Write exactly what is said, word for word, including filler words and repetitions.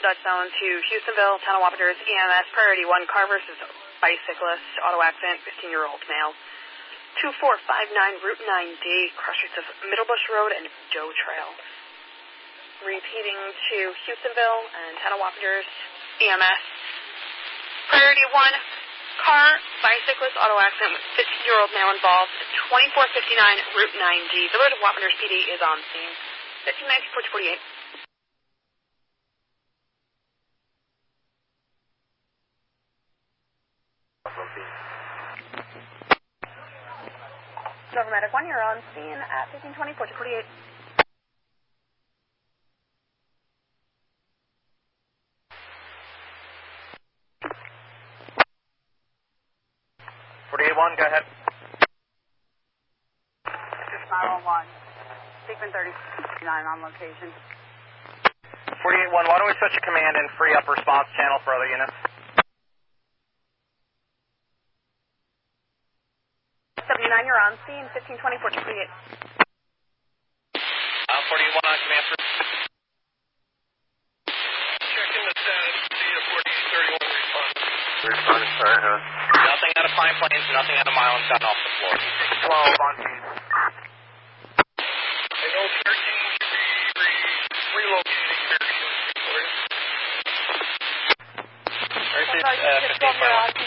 Dutch Zone to Houstonville, Town of Wapenters, E M S, Priority one, car versus bicyclist, auto accident, fifteen-year-old male. two four five nine Route nine D, cross streets of Middlebush Road and Doe Trail. Repeating to Houstonville and Town of Wapenters, E M S. Priority one, car, bicyclist, auto accident with fifteen-year-old male involved, twenty-four fifty-nine Route nine D. The Village of Wapenters P D is on scene. fifteen ninety, four forty-eight. Silver Medic one, you're on scene at fifteen twenty, four forty-eight. forty-eight one, go ahead. nine one one, Beekman thirty nine on location. forty-eight one, why don't we switch a command and free up response channel for other units? seventy-nine, you're on scene, fifteen twenty, four forty-eight. Uh, forty-eight one on command for... Checking the status, Via forty-eight thirty-one response. Responding, sorry, uh... Nothing out of Pine Plains, nothing out of Milan's gotten off the floor. twelve on scene. I know thirteen should be re relocating thirteen for you. thirteen, uh, fifteen point one.